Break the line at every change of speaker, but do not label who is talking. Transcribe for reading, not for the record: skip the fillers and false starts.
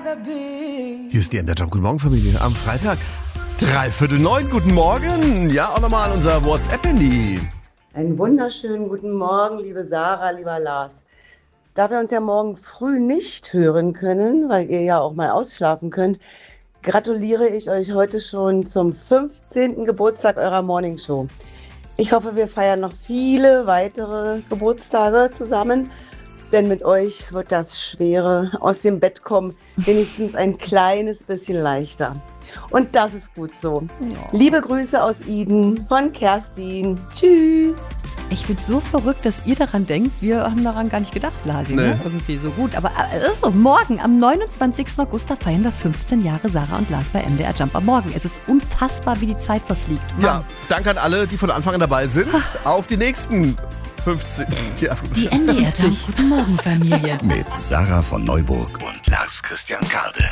Hier ist die NDR Jump. Guten Morgen, Familie. Am Freitag, 8:45. Guten Morgen. Ja, auch nochmal an unser WhatsApp-Handy.
Einen wunderschönen guten Morgen, liebe Sarah, lieber Lars. Da wir uns ja morgen früh nicht hören können, weil ihr ja auch mal ausschlafen könnt, gratuliere ich euch heute schon zum 15. Geburtstag eurer Morningshow. Ich hoffe, wir feiern noch viele weitere Geburtstage zusammen, denn mit euch wird das schwere aus dem Bett kommen wenigstens ein kleines bisschen leichter. Und das ist gut so. Ja. Liebe Grüße aus Eden von Kerstin. Tschüss.
Ich bin so verrückt, dass ihr daran denkt. Wir haben daran gar nicht gedacht, Lasi. Nee. Ne? Irgendwie so gut. Aber es ist so, morgen, am 29. August, da feiern wir 15 Jahre Sarah und Lars bei MDR Jump am Morgen. Es ist unfassbar, wie die Zeit verfliegt. Mann.
Ja, danke an alle, die von Anfang an dabei sind. Auf die nächsten 15 Jahre.
Die MDR Jump Guten Morgen Familie. Mit Sarah von Neuburg und Lars Christian Kade.